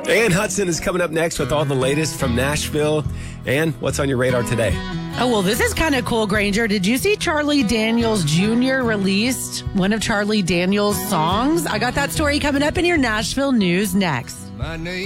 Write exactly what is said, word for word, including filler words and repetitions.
Ann Hudson is coming up next with all the latest from Nashville. And what's on your radar today? Oh, well, this is kind of cool, Granger. Did you see Charlie Daniels Junior released one of Charlie Daniels' songs? I got that story coming up in your Nashville news next. My name